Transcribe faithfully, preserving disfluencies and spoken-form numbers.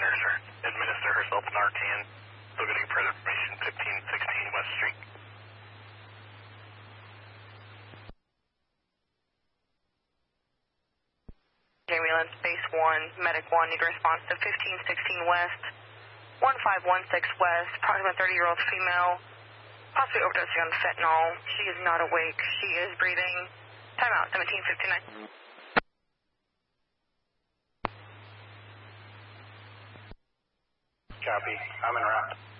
nurse or administer herself an R T N. Still getting further information, fifteen sixteen West Street. Jamie Lynn, Space one, Medic one, need a response to fifteen sixteen West, one five one six West, approximately thirty-year-old female, possibly overdosing on fentanyl. She is not awake. She is breathing. Timeout, seventeen fifty-nine. Copy. I'm en route.